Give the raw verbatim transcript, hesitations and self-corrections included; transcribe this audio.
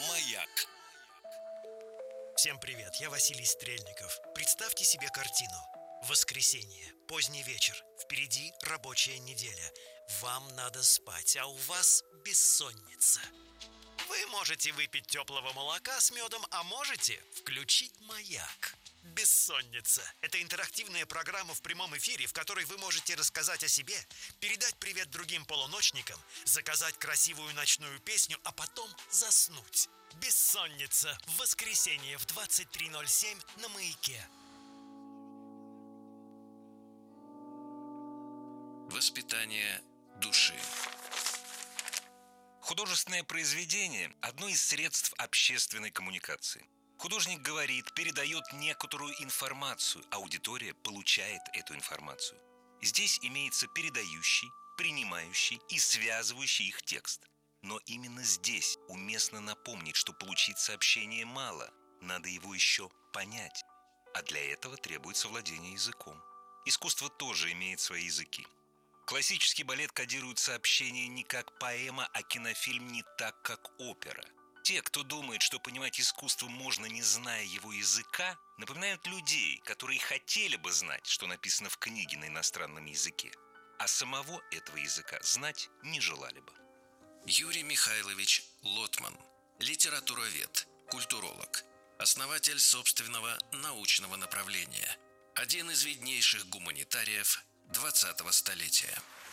Маяк. Всем привет, я Василий Стрельников. Представьте себе картину. Воскресенье, поздний вечер, впереди рабочая неделя. Вам надо спать, а у вас бессонница. Вы можете выпить теплого молока с медом, а можете включить «Маяк». «Бессонница» – это интерактивная программа в прямом эфире, в которой вы можете рассказать о себе, передать привет другим полуночникам, заказать красивую ночную песню, а потом заснуть. «Бессонница» в воскресенье в двадцать три ноль семь на «Маяке». Воспитание души. Художественное произведение – одно из средств общественной коммуникации. Художник говорит, передает некоторую информацию, аудитория получает эту информацию. Здесь имеется передающий, принимающий и связывающий их текст. Но именно здесь уместно напомнить, что получить сообщение мало, надо его еще понять. А для этого требуется владение языком. Искусство тоже имеет свои языки. Классический балет кодирует сообщение не как поэма, а кинофильм не так, как опера. Те, кто думает, что понимать искусство можно, не зная его языка, напоминают людей, которые хотели бы знать, что написано в книге на иностранном языке, а самого этого языка знать не желали бы. Юрий Михайлович Лотман, литературовед, культуролог, основатель собственного научного направления, один из виднейших гуманитариев двадцатого столетия.